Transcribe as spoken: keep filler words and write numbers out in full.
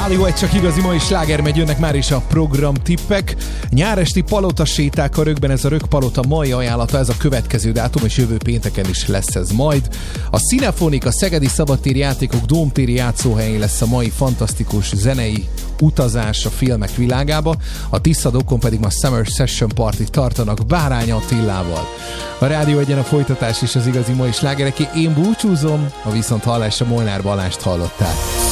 Hollywood, csak igazi mai sláger megy, jönnek már is a programtippek. Nyáresti palota séták a Rökben, ez a Rök Palota mai ajánlata, ez a következő dátum, és jövő pénteken is lesz ez majd. A Cinefonik, a Szegedi Szabadtéri Játékok Dómtéri játszóhelyén lesz a mai fantasztikus zenei utazás a filmek világába, a Tisza Dokon pedig ma Summer Session Party tartanak Bárány Attilával. A Rádió Egyen a folytatás is az igazi mai slágereké. Én búcsúzom, a viszont hallásra Molnár Balást hallottál.